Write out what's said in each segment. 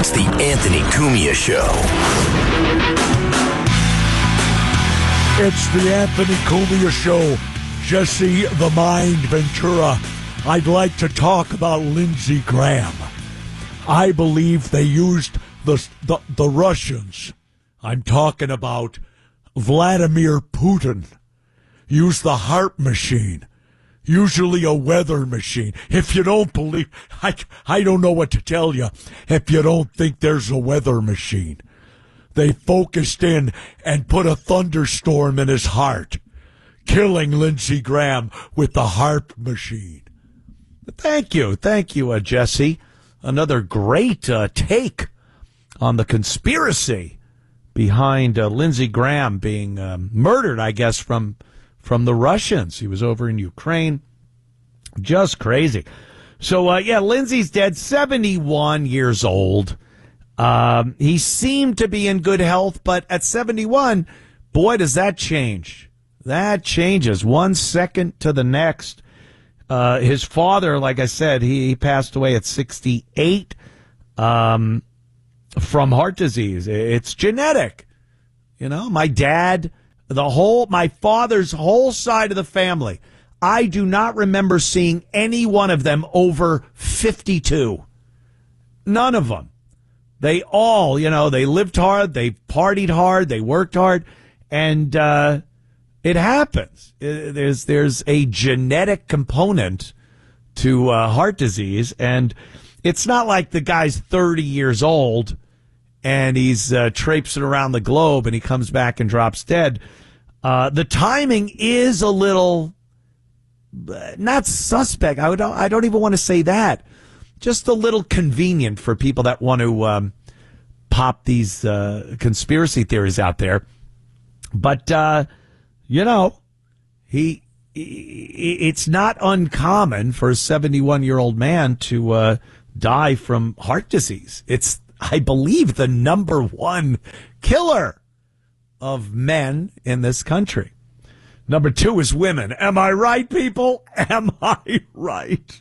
It's the Anthony Cumia Show. It's the Anthony Cumia Show. Jesse the Mind Ventura. I'd like to talk about Lindsey Graham. I believe they used the Russians. I'm talking about Vladimir Putin. Used the HAARP machine. Usually a weather machine. If you don't believe, I don't know what to tell you if you don't think there's a weather machine. They focused in and put a thunderstorm in his heart, killing Lindsey Graham with the HAARP machine. Thank you, Jesse. Another great take on the conspiracy behind Lindsey Graham being murdered, I guess, from the Russians. He was over in Ukraine. Just crazy. So, Lindsey's dead, 71 years old. He seemed to be in good health, but at 71, boy, does that change. That changes 1 second to the next. His father, like I said, he passed away at 68 from heart disease. It's genetic. You know, my dad, my father's whole side of the family, I do not remember seeing any one of them over 52. None of them. They all, they lived hard, they partied hard, they worked hard, and it happens. There's a genetic component to heart disease, and it's not like the guy's 30 years old and he's traipsing around the globe and he comes back and drops dead. The timing is a little not suspect. I don't even want to say that. Just a little convenient for people that want to pop these conspiracy theories out there. But it's not uncommon for a 71-year-old man to die from heart disease. It's, I believe, the number one killer of men in this country. Number two is women. Am I right, people? Am I right?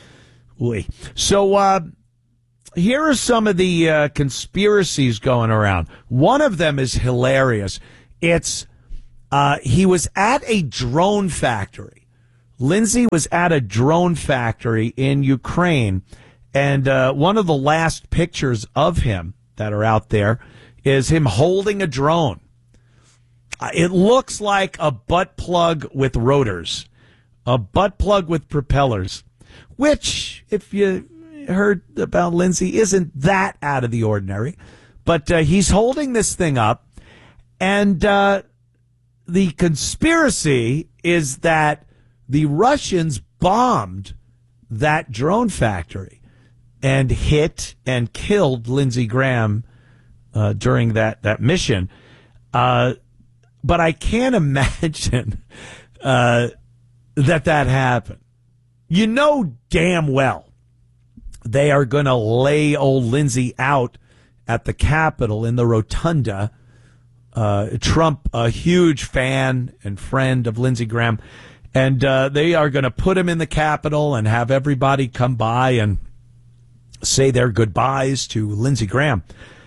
So here are some of the conspiracies going around. One of them is hilarious. It's he was at a drone factory. Lindsey was at a drone factory in Ukraine, and one of the last pictures of him that are out there is him holding a drone. It looks like a butt plug with rotors, a butt plug with propellers, which, if you heard about Lindsey, isn't that out of the ordinary. But he's holding this thing up, and the conspiracy is that the Russians bombed that drone factory and hit and killed Lindsey Graham during that mission. But I can't imagine that happened. You know damn well they are going to lay old Lindsey out at the Capitol in the rotunda. Trump, a huge fan and friend of Lindsey Graham, and they are going to put him in the Capitol and have everybody come by and say their goodbyes to Lindsey Graham.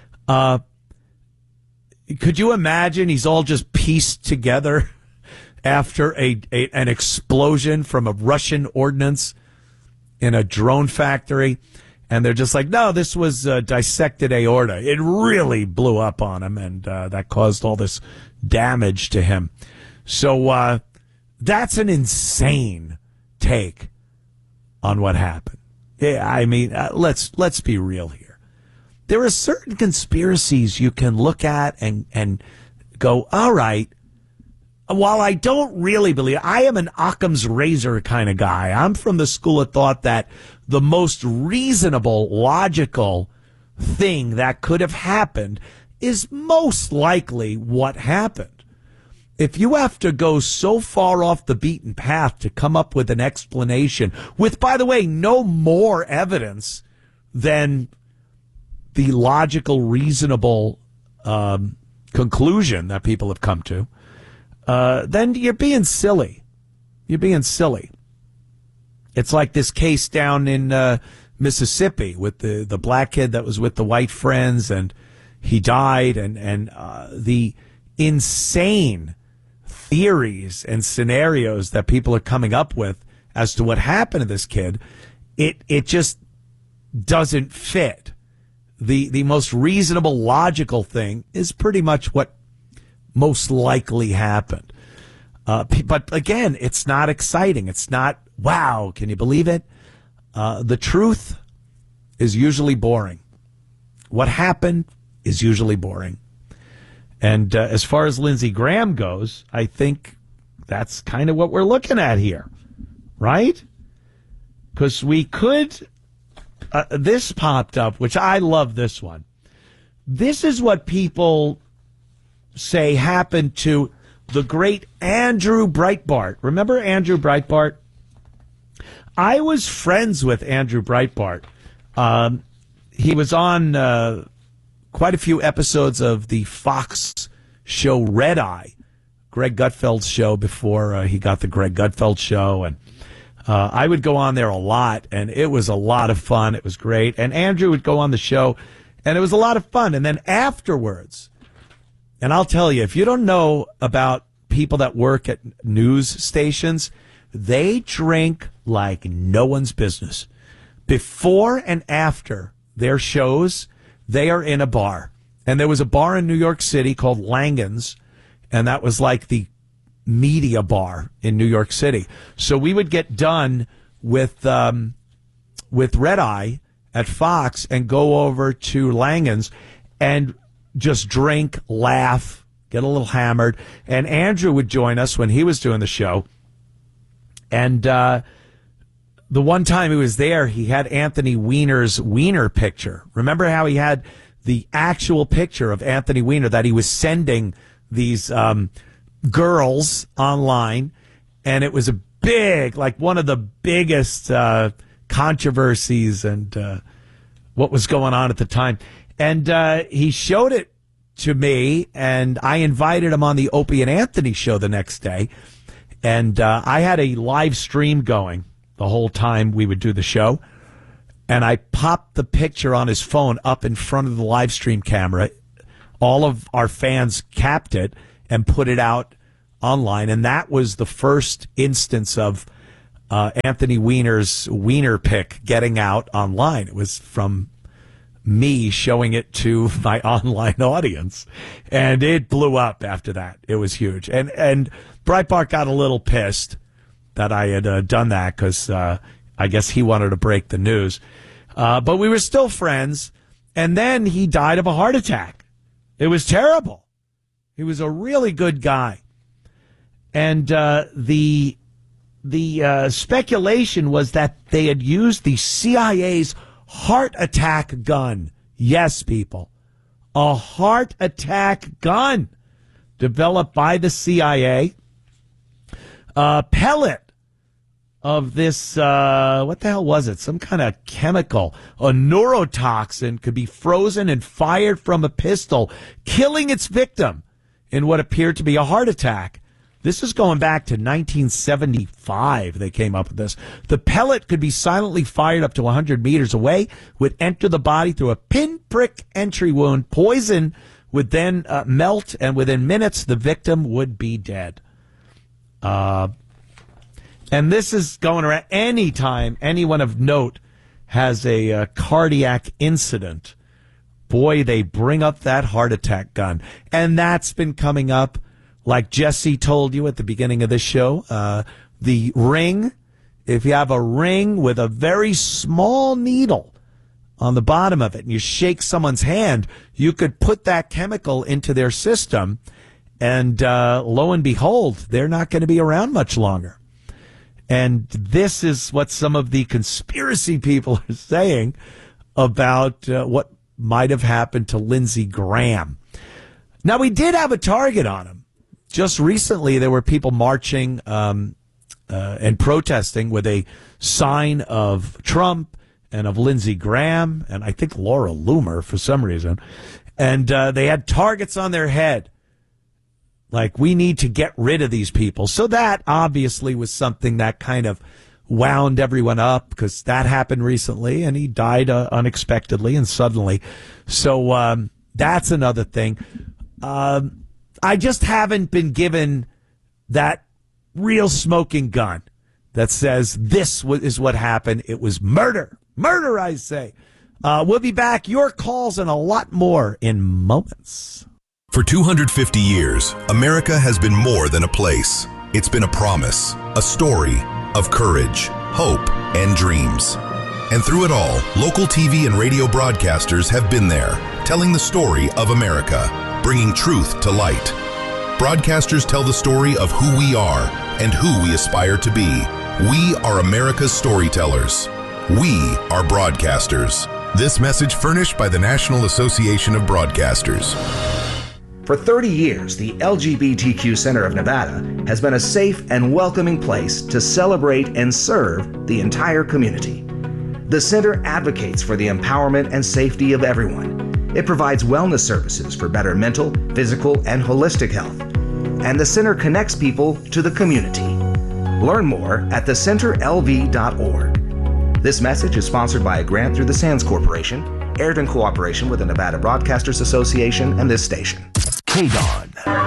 Could you imagine he's all just pieced together after an explosion from a Russian ordnance in a drone factory? And they're just like, no, this was dissected aorta. It really blew up on him, and that caused all this damage to him. So that's an insane take on what happened. Yeah, I mean, let's be real here. There are certain conspiracies you can look at and go, all right, while I don't really believe, I am an Occam's razor kind of guy. I'm from the school of thought that the most reasonable, logical thing that could have happened is most likely what happened. If you have to go so far off the beaten path to come up with an explanation with, by the way, no more evidence than the logical, reasonable conclusion that people have come to, then you're being silly. You're being silly. It's like this case down in Mississippi with the black kid that was with the white friends, and he died, and the insane theories and scenarios that people are coming up with as to what happened to this kid, it just doesn't fit. The most reasonable, logical thing is pretty much what most likely happened. But again, it's not exciting. It's not, wow, can you believe it? The truth is usually boring. What happened is usually boring. And as far as Lindsey Graham goes, I think that's kind of what we're looking at here, right? Because we could, this popped up, which I love this one. This is what people say happened to the great Andrew Breitbart. Remember Andrew Breitbart? I was friends with Andrew Breitbart. He was on quite a few episodes of the Fox show Red Eye, Greg Gutfeld's show before he got the Greg Gutfeld show. And I would go on there a lot, and it was a lot of fun. It was great. And Andrew would go on the show, and it was a lot of fun. And then afterwards, and I'll tell you, if you don't know about people that work at news stations, they drink like no one's business. Before and after their shows, they are in a bar. And there was a bar in New York City called Langan's, and that was like the media bar in New York City. So we would get done with Red Eye at Fox and go over to Langan's and just drink, laugh, get a little hammered. And Andrew would join us when he was doing the show. And the one time he was there, he had Anthony Weiner's Weiner picture. Remember how he had the actual picture of Anthony Weiner that he was sending these girls online, and it was a big, like one of the biggest controversies and what was going on at the time. And he showed it to me, and I invited him on the Opie and Anthony show the next day. And I had a live stream going the whole time we would do the show. And I popped the picture on his phone up in front of the live stream camera. All of our fans capped it and put it out online. And that was the first instance of Anthony Weiner's Weiner pic getting out online. It was from me showing it to my online audience. And it blew up after that. It was huge. And Breitbart got a little pissed that I had done that because I guess he wanted to break the news. But we were still friends. And then he died of a heart attack. It was terrible. He was a really good guy. And the speculation was that they had used the CIA's heart attack gun. Yes, people. A heart attack gun developed by the CIA. Pellet of this, what the hell was it? Some kind of chemical, a neurotoxin, could be frozen and fired from a pistol, killing its victim in what appeared to be a heart attack. This is going back to 1975. They came up with this. The pellet could be silently fired up to 100 meters away, would enter the body through a pinprick entry wound. Poison would then melt, and within minutes, the victim would be dead. And this is going around any time anyone of note has a cardiac incident. Boy, they bring up that heart attack gun. And that's been coming up, like Jesse told you at the beginning of this show. The ring, if you have a ring with a very small needle on the bottom of it and you shake someone's hand, you could put that chemical into their system. And lo and behold, they're not going to be around much longer. And this is what some of the conspiracy people are saying about what might have happened to Lindsey Graham. Now, we did have a target on him. Just recently, there were people marching and protesting with a sign of Trump and of Lindsey Graham and I think Laura Loomer for some reason. And they had targets on their head. Like, we need to get rid of these people. So that obviously was something that kind of wound everyone up because that happened recently, and he died unexpectedly and suddenly. So that's another thing. I just haven't been given that real smoking gun that says this is what happened. It was murder. Murder, I say. We'll be back. Your calls and a lot more in moments. For 250 years, America has been more than a place. It's been a promise, a story of courage, hope, and dreams. And through it all, local TV and radio broadcasters have been there, telling the story of America, bringing truth to light. Broadcasters tell the story of who we are and who we aspire to be. We are America's storytellers. We are broadcasters. This message furnished by the National Association of Broadcasters. For 30 years, the LGBTQ Center of Nevada has been a safe and welcoming place to celebrate and serve the entire community. The center advocates for the empowerment and safety of everyone. It provides wellness services for better mental, physical, and holistic health. And the center connects people to the community. Learn more at thecenterlv.org. This message is sponsored by a grant through the Sands Corporation, aired in cooperation with the Nevada Broadcasters Association and this station. KDON